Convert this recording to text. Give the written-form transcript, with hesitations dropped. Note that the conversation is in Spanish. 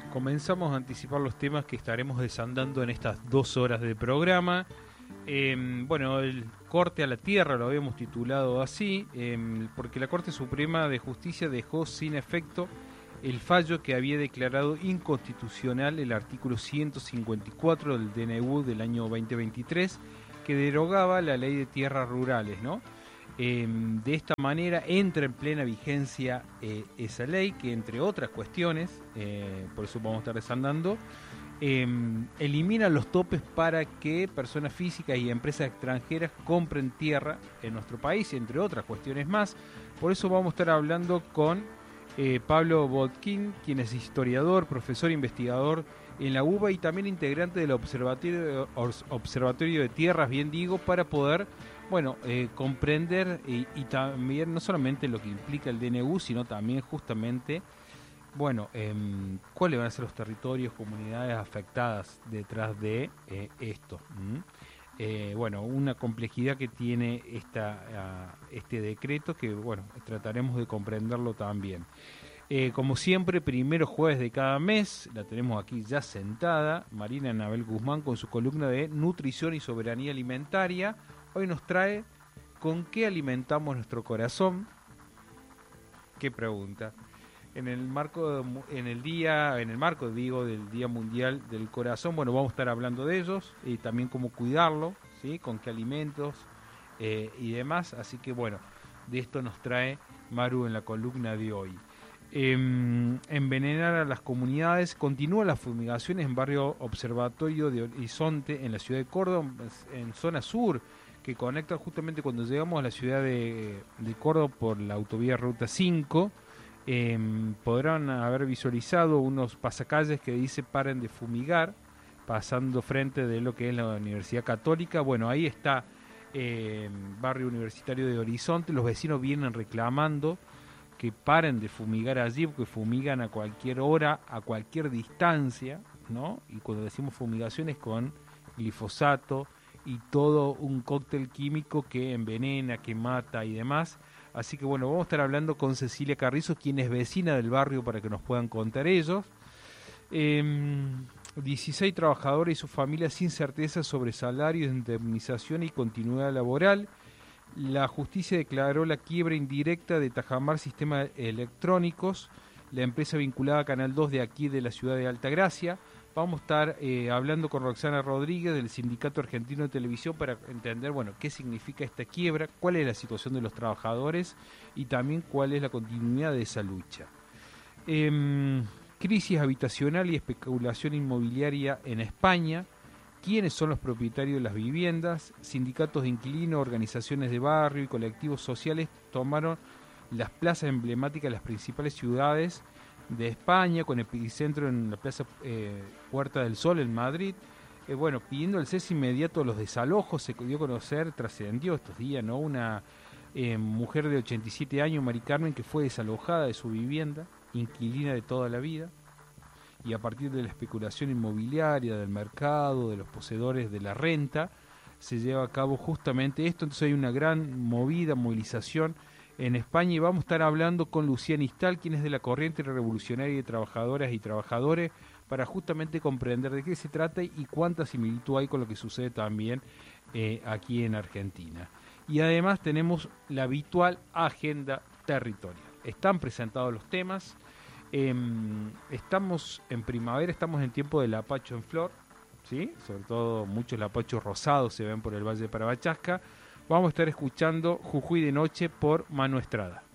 Comenzamos a anticipar los temas que estaremos desandando en estas 2 horas de programa. El corte a la tierra lo habíamos titulado así, porque la Corte Suprema de Justicia dejó sin efecto el fallo que había declarado inconstitucional el artículo 154 del DNU del año 2023, que derogaba la ley de tierras rurales, ¿no? De esta manera entra en plena vigencia esa ley que, entre otras cuestiones, por eso vamos a estar desandando, elimina los topes para que personas físicas y empresas extranjeras compren tierra en nuestro país, entre otras cuestiones más. Por eso vamos a estar hablando con Pablo Botkin, quien es historiador, profesor e investigador en la UBA y también integrante del Observatorio de Tierras, bien digo, para poder comprender y también no solamente lo que implica el DNU, sino también justamente, cuáles van a ser los territorios, comunidades afectadas detrás de esto. Una complejidad que tiene este decreto que, trataremos de comprenderlo también. Como siempre, primero jueves de cada mes, la tenemos aquí ya sentada, Marina Anabel Guzmán con su columna de Nutrición y Soberanía Alimentaria. Hoy nos trae ¿con qué alimentamos nuestro corazón? ¿Qué pregunta? En el marco del Día Mundial del Corazón, vamos a estar hablando de ellos y también cómo cuidarlo, ¿sí? Con qué alimentos y demás. Así que de esto nos trae Maru en la columna de hoy. Envenenar a las comunidades. Continúan las fumigaciones en barrio Observatorio de Horizonte, en la ciudad de Córdoba, en zona sur, que conecta justamente cuando llegamos a la ciudad de Córdoba por la autovía Ruta 5. Podrán haber visualizado unos pasacalles que dice paren de fumigar, pasando frente de lo que es la Universidad Católica. Ahí está barrio universitario de Horizonte. Los vecinos vienen reclamando que paren de fumigar allí, porque fumigan a cualquier hora, a cualquier distancia, ¿no? Y cuando decimos fumigaciones con glifosato y todo un cóctel químico que envenena, que mata y demás. Así que vamos a estar hablando con Cecilia Carrizo, quien es vecina del barrio, para que nos puedan contar ellos. 16 trabajadores y sus familias sin certeza sobre salarios, indemnización y continuidad laboral. La justicia declaró la quiebra indirecta de Tajamar Sistemas Electrónicos, la empresa vinculada a Canal 2 de aquí de la ciudad de Altagracia. Vamos a estar hablando con Roxana Rodríguez del Sindicato Argentino de Televisión para entender, qué significa esta quiebra, cuál es la situación de los trabajadores y también cuál es la continuidad de esa lucha. Crisis habitacional y especulación inmobiliaria en España. ¿Quiénes son los propietarios de las viviendas? Sindicatos de inquilinos, organizaciones de barrio y colectivos sociales tomaron las plazas emblemáticas de las principales ciudades de España, con epicentro en la Plaza Puerta del Sol en Madrid, pidiendo el cese inmediato de los desalojos. Se dio a conocer, trascendió estos días, ¿no? Una mujer de 87 años, Mari Carmen, que fue desalojada de su vivienda, inquilina de toda la vida, y a partir de la especulación inmobiliaria, del mercado, de los poseedores de la renta, se lleva a cabo justamente esto. Entonces hay una gran movilización en España, y vamos a estar hablando con Lucía Istal, quien es de la Corriente Revolucionaria de Trabajadoras y Trabajadores, para justamente comprender de qué se trata y cuánta similitud hay con lo que sucede también aquí en Argentina. Y además tenemos la habitual agenda territorial. Están presentados los temas. Estamos en primavera, estamos en tiempo del lapacho en flor, ¿sí? Sobre todo muchos lapachos rosados se ven por el Valle de Parabachasca. Vamos a estar escuchando Jujuy de Noche por Manu Estrada.